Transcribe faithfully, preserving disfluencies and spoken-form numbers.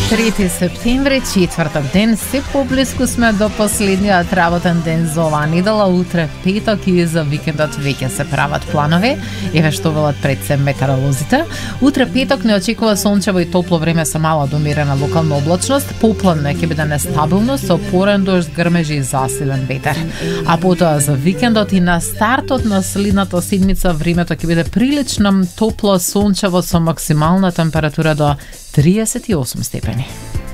трети септември, четврток ден, се поблиску сме до последниот работен ден за оваа недела. Утре петок и за викендот веќе се прават планови. Еве што велат пред се метеоролозите. Утре петок не очекува сончево и топло време со мала до умерена локална облачност. Попладне ќе биде нестабилно со порен дожд, грмежи и засилен ветер. А потоа за викендот и на стартот на следната седмица времето ќе биде прилично топло, сончево со максимална температура до триесет и осум степени.